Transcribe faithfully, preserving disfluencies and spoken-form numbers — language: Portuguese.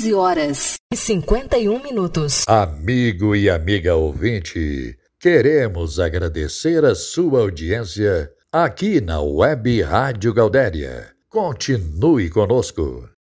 quinze horas e cinquenta e um minutos. Amigo e amiga ouvinte, queremos agradecer a sua audiência aqui na Web Rádio Gaudéria. Continue conosco.